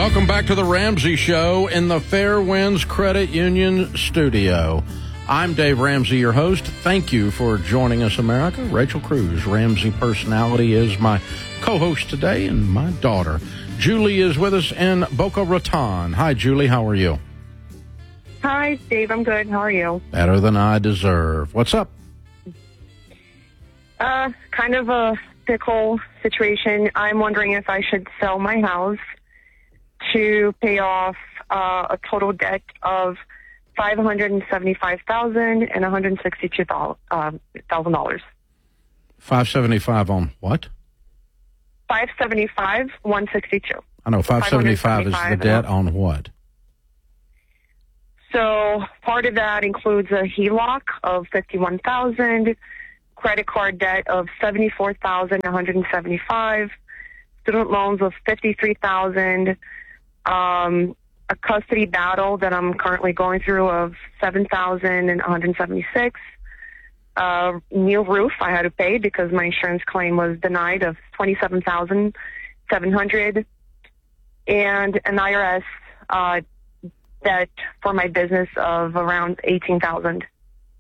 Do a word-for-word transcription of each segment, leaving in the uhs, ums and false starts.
Welcome back to the Ramsey Show in the Fairwinds Credit Union studio. I'm Dave Ramsey, your host. Thank you for joining us, America. Rachel Cruz, Ramsey Personality, is my co-host today, and my daughter, Julie, is with us in Boca Raton. Hi, Julie. How are you? Hi, Dave. I'm good. How are you? Better than I deserve. What's up? Uh, kind of a pickle situation. I'm wondering if I should sell my house to pay off uh, a total debt of five hundred seventy-five thousand dollars and one hundred sixty-two thousand dollars. five seventy-five on what? five seventy-five, one sixty-two. I know, five seventy-five is the debt on what? So part of that includes a H E L O C of fifty-one thousand dollars, credit card debt of seventy-four thousand one hundred seventy-five dollars, student loans of fifty-three thousand dollars, um, a custody battle that I'm currently going through of seven thousand one hundred seventy-six dollars, uh, new roof I had to pay because my insurance claim was denied of twenty-seven thousand seven hundred dollars, and an I R S uh, debt for my business of around eighteen thousand dollars.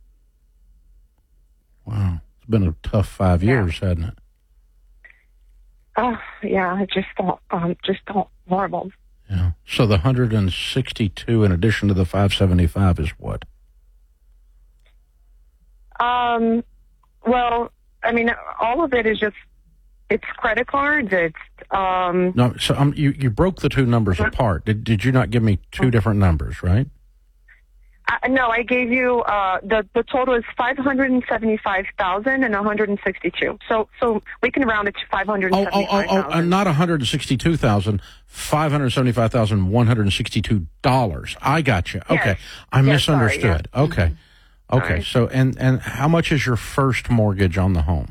Wow. It's been a tough five years, yeah. hasn't it? Oh, yeah, it just felt, um, just felt horrible. Yeah. So the one hundred sixty-two in addition to the five seventy-five is what? Um, well, I mean, all of it is just, it's credit cards. It's, um. No, so um, you, you broke the two numbers apart. Did, did you not give me two different numbers, right? Uh, no, I gave you, uh, the, the total is five hundred seventy-five thousand and one hundred sixty-two. So, so we can round it to five hundred seventy-five thousand. Oh, oh, oh, oh, not one hundred sixty-two thousand, five hundred seventy-five thousand one hundred sixty-two dollars. I got you. Okay. Yes. I yes, misunderstood. Sorry, yeah. Okay. Okay. Sorry. So, and, and how much is your first mortgage on the home?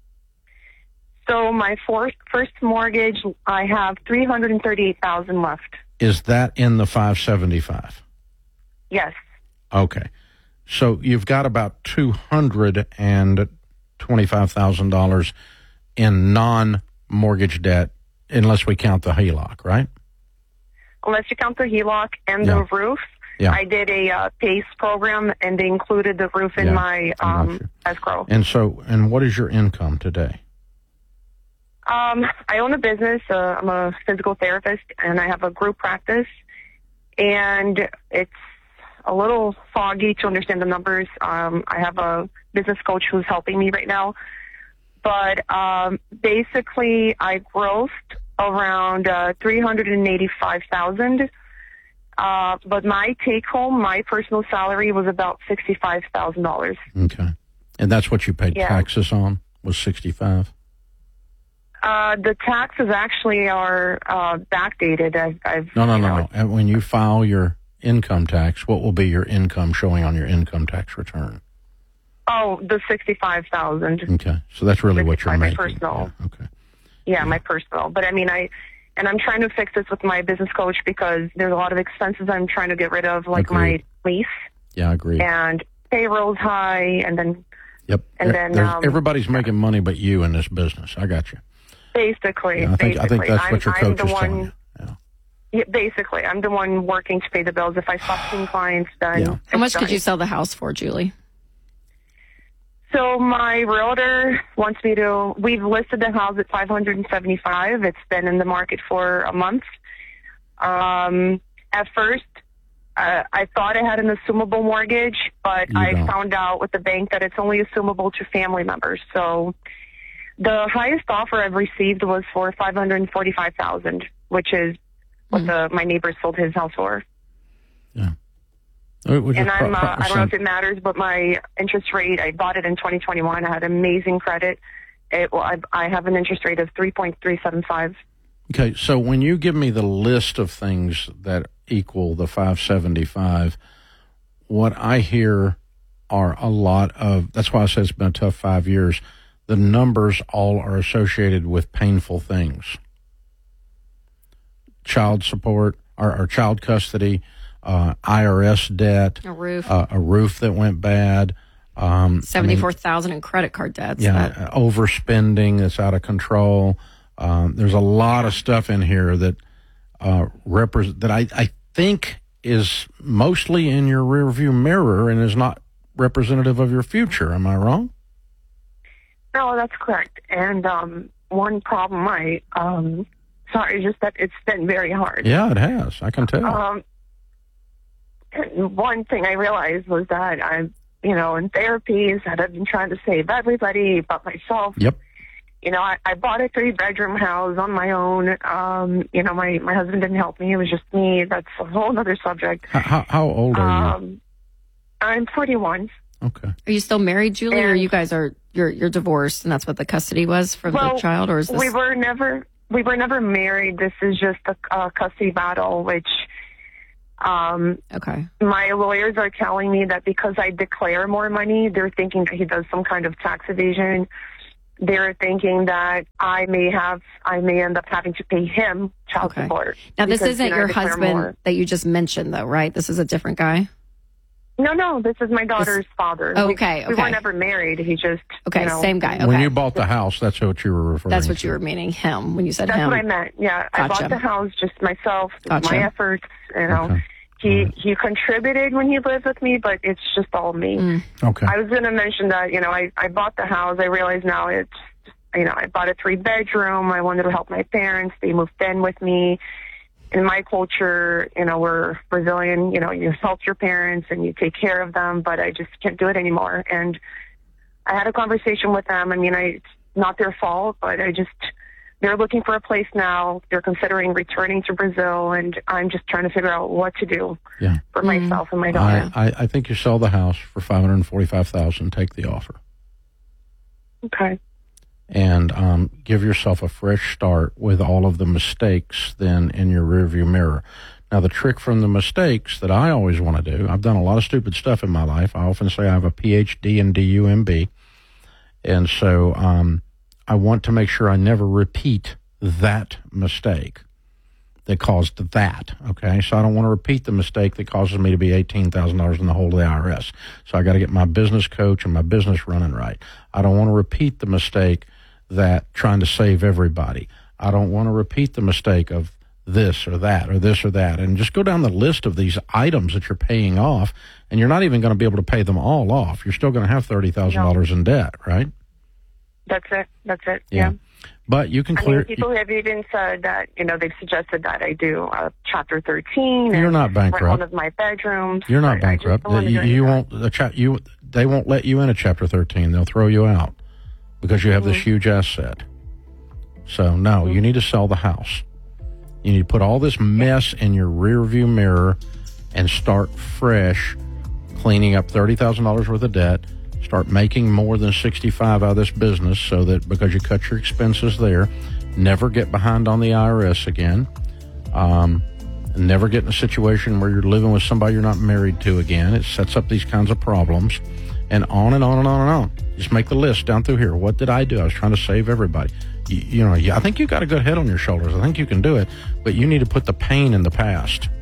So my first, first mortgage, I have three hundred thirty-eight thousand left. Is that in the five seventy-five? Yes. Okay. So you've got about two hundred twenty-five thousand dollars in non-mortgage debt, unless we count the H E L O C, right? Unless you count the H E L O C and Yeah. the roof. Yeah. I did a uh, PACE program, and they included the roof in Yeah, my I got um, you. escrow. And so, and what is your income today? Um, I own a business. Uh, I'm a physical therapist, and I have a group practice. And it's a little foggy to understand the numbers. Um, I have a business coach who's helping me right now. But um, basically, I grossed around uh, three hundred eighty-five thousand dollars. Uh, but my take-home, my personal salary was about sixty-five thousand dollars. Okay. And that's what you paid Yeah. taxes on, was sixty-five? Uh, the taxes actually are uh, backdated. I've, I've No, no, you no, know, no. And when you file your income tax, what will be your income showing on your income tax return? Oh, the sixty-five thousand. Okay. So that's really what you're My making. personal. Yeah, okay. Yeah, Yeah. my personal. But I mean, I, and I'm trying to fix this with my business coach because there's a lot of expenses I'm trying to get rid of, like Agreed. my lease Yeah, I agree. and payroll's high, and then Yep. and There- then, there's- um, everybody's making money but you in this business. I got you. basically, Yeah, I think I basically, think that's I'm, what your I'm coach the is one. telling you. Yeah. Yeah, basically, I'm the one working to pay the bills. If I stop seeing clients, then Yeah. it's How much done. could you sell the house for, Julie? So my realtor wants me to. We've listed the house at five hundred seventy-five. It's been in the market for a month. Um, at first, uh, I thought I had an assumable mortgage, but You I don't. found out with the bank that it's only assumable to family members. So the highest offer I've received was for five hundred forty-five thousand, which is what the my neighbor sold his house for. Yeah. Uh, would you And pro- I'm, uh, pro- I don't know send- if it matters, but my interest rate, I bought it in twenty twenty-one. I had amazing credit. It, well, I, I have an interest rate of three point three seven five. Okay, so when you give me the list of things that equal the five seventy-five, what I hear are a lot of, that's why I said it's been a tough five years. The numbers all are associated with painful things. Child support, or, or child custody, uh, I R S debt, A roof. uh, a roof that went bad. Um, seventy-four thousand in credit card debts. Yeah, That- uh, overspending that's out of control. Um, there's a lot of stuff in here that uh, repre- that I, I think is mostly in your rearview mirror and is not representative of your future. Am I wrong? No, that's correct. And um, one problem I, um, sorry, just that it's been very hard. Yeah, it has. I can tell. Um, one thing I realized was that I'm, you know, in therapies that I've been trying to save everybody but myself. Yep. You know, I, I bought a three-bedroom house on my own. Um, you know, my, my husband didn't help me. It was just me. That's a whole other subject. How, how, how old are um, you? I'm forty-one. Okay. Are you still married, Julie, and, or you guys are you're you're divorced, and that's what the custody was for well, the child, or is this? We were never we were never married. This is just a, a custody battle, which. Um, okay. My lawyers are telling me that because I declare more money, they're thinking that he does some kind of tax evasion. They're thinking that I may have, I may end up having to pay him child okay. support. Now, this because, isn't you know, your I declare husband more. that you just mentioned, though, right? This is a different guy? No, no, this is my daughter's This, father. okay, we, okay. We were never married. He just, okay, you know, same guy. Okay. When you bought the house, that's what you were referring to. That's what you were meaning, him, when you said That's him. what I meant. Yeah, I Gotcha. bought the house just myself, Gotcha. my efforts, you know. Okay. He right. he contributed when he lived with me, but it's just all me. Mm. Okay. I was going to mention that, you know, I, I bought the house. I realize now it's, you know, I bought a three bedroom. I wanted to help my parents. They moved in with me. In my culture, you know, we're Brazilian, you know, you help your parents and you take care of them, but I just can't do it anymore. And I had a conversation with them. I mean, I, it's not their fault, but I just, they're looking for a place now. They're considering returning to Brazil, and I'm just trying to figure out what to do yeah. for mm. myself and my daughter. I, I, I think you sell the house for five hundred forty-five thousand dollars. Take the offer. Okay. And um, give yourself a fresh start with all of the mistakes then in your rearview mirror. Now, the trick from the mistakes that I always want to do, I've done a lot of stupid stuff in my life. I often say I have a P H D in D U M B. And so um, I want to make sure I never repeat that mistake that caused that, okay? So I don't want to repeat the mistake that causes me to be eighteen thousand dollars in the hole of the I R S. So I got to get my business coach and my business running right. I don't want to repeat the mistake that trying to save everybody. I don't want to repeat the mistake of this or that or this or that. And just go down the list of these items that you're paying off, and you're not even going to be able to pay them all off. You're still going to have thirty thousand dollars no. in debt, right? That's it. That's it. Yeah. yeah. But you can I clear. Mean, people have even said that, you know, they've suggested that I do uh, Chapter thirteen. You're and not bankrupt. Rent one of my bedrooms. You're not bankrupt. You, you won't. The cha- you they won't let you in a Chapter thirteen. They'll throw you out because you have mm-hmm. this huge asset. So no, mm-hmm. you need to sell the house. You need to put all this mess in your rearview mirror and start fresh, cleaning up thirty thousand dollars worth of debt. Start making more than sixty-five out of this business, so that because you cut your expenses there, never get behind on the I R S again. Um, never get in a situation where you're living with somebody you're not married to again. It sets up these kinds of problems, and on and on and on and on. Just make the list down through here. What did I do? I was trying to save everybody. You, you know, I think you got a good head on your shoulders. I think you can do it, but you need to put the pain in the past.